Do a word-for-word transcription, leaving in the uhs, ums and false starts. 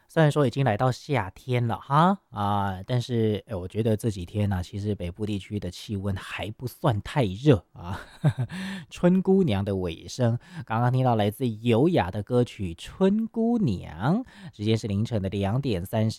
虽然说已经来到夏天了哈，啊，但是，哎，我觉得这几天呢，其实北部地区的气温还不算太热啊。春姑娘的尾声，刚刚听到来自优雅的歌曲《春姑娘》，时间是凌晨的两点三十。